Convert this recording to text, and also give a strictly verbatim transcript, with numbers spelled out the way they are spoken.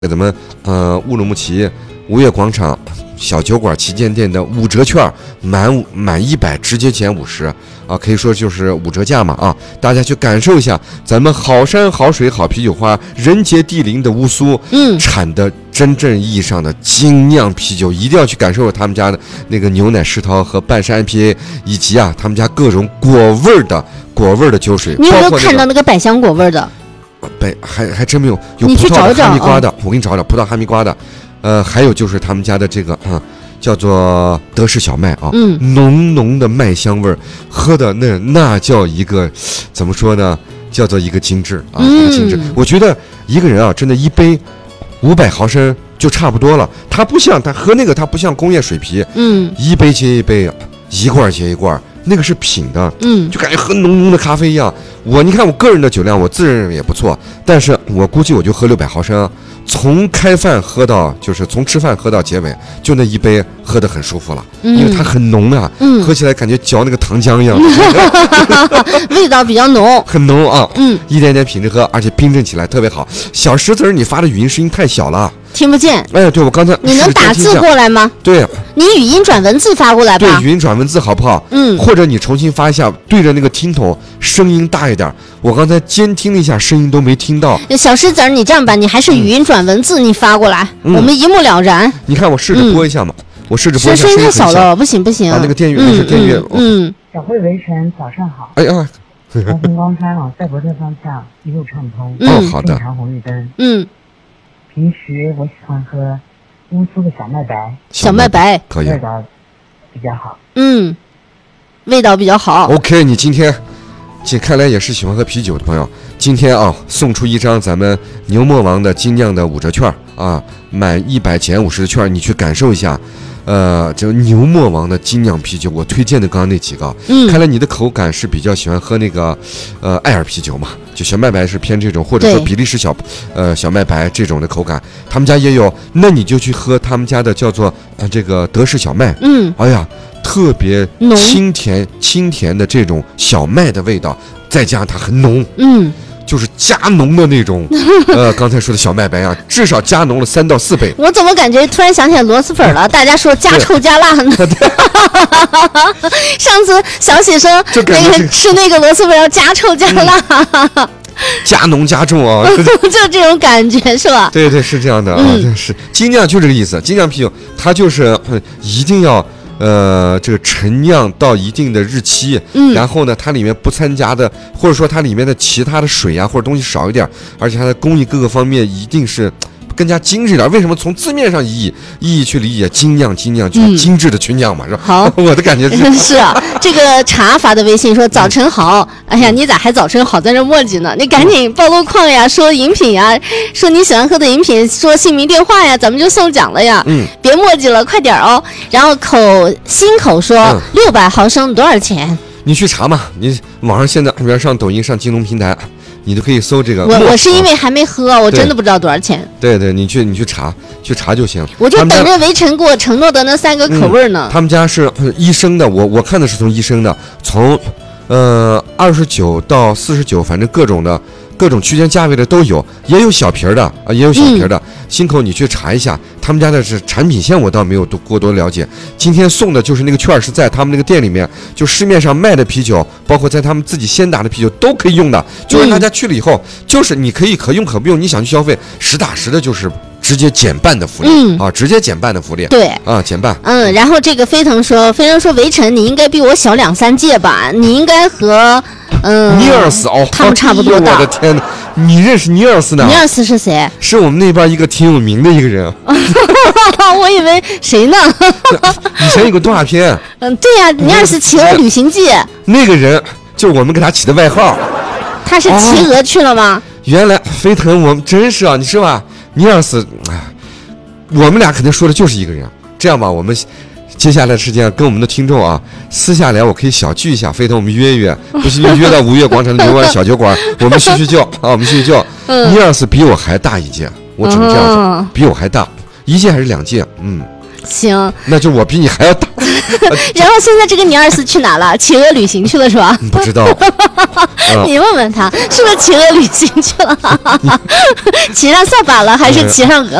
给咱们呃乌鲁木齐吴越广场小酒馆旗舰店的五折券，满满一百直接减五十啊，可以说就是五折价嘛啊！大家去感受一下咱们好山好水好啤酒花，人杰地灵的乌苏，嗯，产的真正意义上的精酿啤酒，一定要去感受他们家的那个牛奶世涛和半山 I P A， 以及啊他们家各种果味的果味的酒水。 你有没有看到那个百香果味的？ 百还还真没有，有葡萄的、哈密瓜的， 哦、 我给你找找葡萄哈密瓜的，呃，还有就是他们家的这个啊、嗯，叫做德式小麦啊，嗯，浓浓的麦香味儿，喝的那那叫一个怎么说呢？叫做一个精致啊，一个精致。我觉得一个人啊，真的，一杯五百毫升就差不多了。它不像它喝那个，它不像工业水啤，嗯，一杯接一杯，一罐接一罐。那个是品的，嗯，就感觉喝浓浓的咖啡一样。我你看我个人的酒量，我自认为也不错，但是我估计我就喝六百毫升，从开饭喝到就是从吃饭喝到结尾，就那一杯喝得很舒服了，嗯、因为它很浓啊，嗯，喝起来感觉嚼那个糖浆一样， 味道比较浓， 很浓啊，嗯，一点点品着喝，而且冰镇起来特别好。小石子儿，你发的语音声音太小了。 听不见。 哎，对，我刚才你能打字过来吗？ 对， 你语音转文字发过来吧。 对，语音转文字好不好？嗯，或者你重新发一下，对着那个听筒，声音大一点。我刚才监听了一下，声音都没听到。 小石子儿，你这样吧，你还是语音转文字，你发过来，嗯、我们一目了然。 你看，我试着播一下嘛，嗯、我试着播一下。 声音太小了，不行不行。 啊，那个电乐，那是电乐。 嗯。 小慧围城，早上好。 哎呀。 从红光川往赛博特方向一路畅通。 哦，好的。 正常红绿灯。 嗯。 平时我喜欢喝乌苏的小麦白， 小麦白可以， 味道比较好。 嗯，味道比较好。 OK， 你今天，这看来也是喜欢喝啤酒的朋友。今天啊，送出一张咱们牛魔王的精酿的五折券啊，满一百减五十的券，你去感受一下。呃，这牛魔王的精酿啤酒，我推荐的刚刚那几个，嗯，看来你的口感是比较喜欢喝那个，呃，艾尔啤酒嘛，就小麦白是偏这种，或者说比利时小，呃，小麦白这种的口感，他们家也有，那你就去喝他们家的叫做呃这个德式小麦，嗯，哎呀，特别清甜清甜的这种小麦的味道，再加上它很浓，嗯。就是加浓的那种，呃，刚才说的小麦白啊，至少加浓了三到四倍。 我怎么感觉突然想起来螺蛳粉了？大家说加臭加辣呢。上次小喜说那个吃那个螺蛳粉要加臭加辣， 嗯、加浓加重啊， 就这种感觉是吧？ 对对，是这样的啊，嗯、是精酿就这个意思。精酿啤酒它就是一定要。呃，这个陈酿到一定的日期，嗯，然后呢，它里面不参加的，或者说它里面的其他的水啊或者东西少一点，而且它的工艺各个方面一定是更加精致一点。为什么从字面上意义意义去理解精酿精酿就是精致的去酿嘛，是吧？ 好， 我的感觉是是啊。这个茶发的微信说早晨好，哎呀，你咋还早晨好在这磨叽呢？你赶紧报路况呀，说饮品呀，说你喜欢喝的饮品，说姓名电话呀，咱们就送奖了呀。嗯，别磨叽了，快点哦。然后口心口说六百毫升多少钱？ 你去查嘛，你网上现在比如上抖音上京东平台。你都可以搜这个。 我我是因为还没喝，我真的不知道多少钱。 对对，你去你去查去查就行。 我就等着围城给我承诺的那三个口味呢。 嗯、他们家是一升的，我我看的是从一升的，从呃二十九到四十九，反正各种的各种区间价位的都有，也有小瓶的啊，也有小瓶的。嗯、心口你去查一下，他们家的是产品线，我倒没有多过多了解。今天送的就是那个券，是在他们那个店里面，就市面上卖的啤酒，包括在他们自己先打的啤酒都可以用的。就是大家去了以后，嗯、就是你可以可用可不用，你想去消费，实打实的就是直接减半的福利、嗯、啊，直接减半的福利。 对啊，减半。 嗯，然后这个飞腾说，飞腾说围城你应该比我小两三届吧？你应该和。嗯， 尼尔斯哦， 他们差不多大。 我的天哪，你认识尼尔斯呢？ 尼尔斯是谁？ 是我们那边一个挺有名的一个人。 我以为谁呢？ 以前有个动画片。 嗯，对呀、啊，尼尔斯企鹅旅行记。 那个人就是我们给他起的外号。 他是企鹅去了吗？ 哦、原来飞腾，我们真是啊，你说吧，尼尔斯，哎，我们俩肯定说的就是一个人。这样吧，我们。接下来的时间跟我们的听众啊私下聊，我可以小聚一下，飞腾我们约一约，不是约到吴越广场的牛湾小酒馆，我们叙叙旧啊，我们叙叙旧。尼尔斯比我还大一届，我只能这样说，比我还大一届还是两届？嗯， 行， 那就我比你还要大。 然后现在这个你二四去哪了？企鹅旅行去了是吧？ 不知道。嗯、 你问问他，是不是企鹅旅行去了？骑上扫把了，还是骑上鹅